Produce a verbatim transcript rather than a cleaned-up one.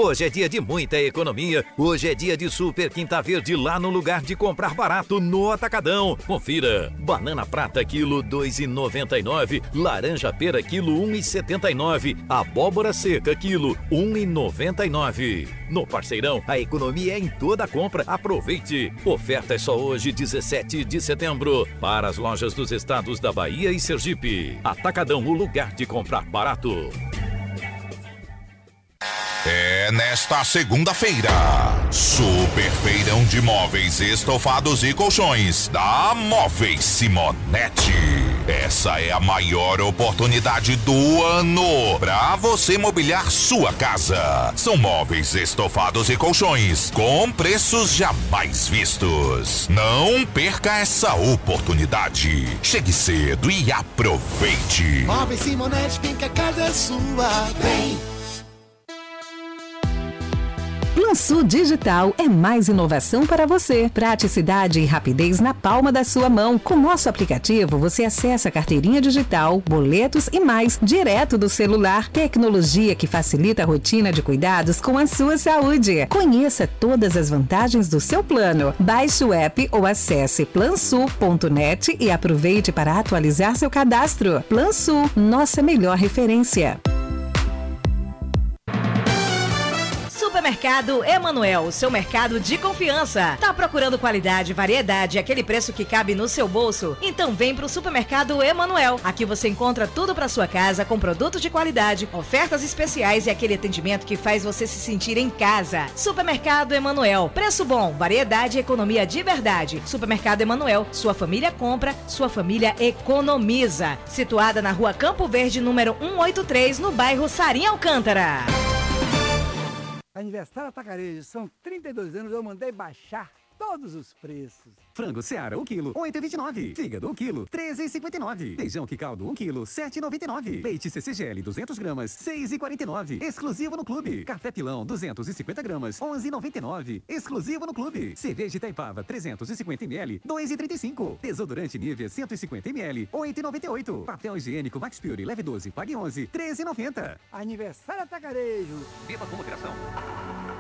Hoje é dia de muita economia. Hoje é dia de Super Quinta Verde lá no lugar de comprar barato no Atacadão. Confira. Banana prata quilo dois e noventa e nove, laranja pera quilo um e setenta e nove, abóbora seca quilo um e noventa e nove. No Parceirão, a economia é em toda a compra. Aproveite. Ofertas só hoje, dezessete de setembro, para as lojas dos estados da Bahia e Sergipe. Atacadão, o lugar de comprar barato. É nesta segunda-feira, Super Feirão de Móveis, Estofados e Colchões da Móveis Simonetti. Essa é a maior oportunidade do ano para você mobiliar sua casa. São móveis, estofados e colchões com preços jamais vistos. Não perca essa oportunidade. Chegue cedo e aproveite. Móveis Simonetti, vem que a casa é sua. Vem! Plansul Digital é mais inovação para você. Praticidade e rapidez na palma da sua mão. Com nosso aplicativo, você acessa a carteirinha digital, boletos e mais, direto do celular. Tecnologia que facilita a rotina de cuidados com a sua saúde. Conheça todas as vantagens do seu plano. Baixe o app ou acesse plansul ponto net e aproveite para atualizar seu cadastro. Plansul, nossa melhor referência. Supermercado Emanuel, seu mercado de confiança. Tá procurando qualidade, variedade e aquele preço que cabe no seu bolso? Então vem pro Supermercado Emanuel. Aqui você encontra tudo para sua casa com produtos de qualidade, ofertas especiais e aquele atendimento que faz você se sentir em casa. Supermercado Emanuel, preço bom, variedade e economia de verdade. Supermercado Emanuel, sua família compra, sua família economiza. Situada na Rua Campo Verde, número cento e oitenta e três, no bairro Sarim Alcântara. Aniversário Atacarejo, são trinta e dois anos, eu mandei baixar todos os preços. Frango Seara, um quilo, oito e vinte e nove. Fígado, um quilo, treze e cinquenta e nove. Feijão Quicaldo, um quilo, sete e noventa e nove. Leite C C G L, duzentas gramas, seis e quarenta e nove. Exclusivo no clube. Café Pilão, duzentas e cinquenta gramas, onze e noventa e nove. Exclusivo no clube. Cerveja Itaipava, trezentos e cinquenta mililitros, dois e trinta e cinco. Desodorante Nivea, cento e cinquenta mililitros, oito e noventa e oito. Papel higiênico Max Pure, leve doze, pague onze, treze e noventa. Aniversário Atacarejo. Beba com moderação.